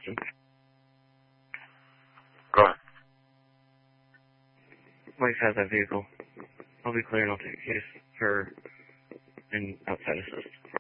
question. Go ahead. Wife has that vehicle. I'll be clear and I'll take a case for an outside assist.